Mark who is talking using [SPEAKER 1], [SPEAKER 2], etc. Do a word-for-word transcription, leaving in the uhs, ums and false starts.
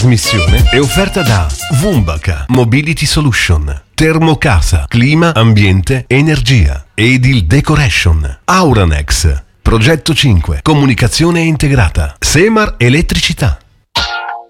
[SPEAKER 1] Trasmissione è offerta da Vumbaka Mobility Solution, Termocasa, Clima, Ambiente, Energia, Edil Decoration, Auranex, Progetto cinque, Comunicazione integrata, Semar Elettricità.